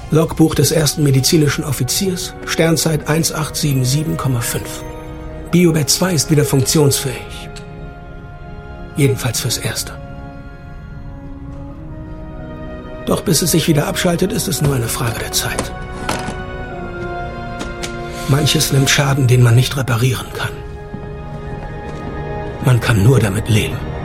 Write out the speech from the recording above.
Logbuch des ersten medizinischen Offiziers, Sternzeit 1877,5. Biobed 2 ist wieder funktionsfähig. Jedenfalls fürs Erste. Doch bis es sich wieder abschaltet, ist es nur eine Frage der Zeit. Manches nimmt Schaden, den man nicht reparieren kann. Man kann nur damit leben.